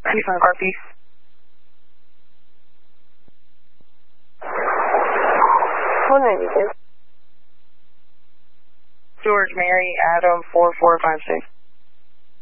95 RP. What name is it? George Mary Adam 4456.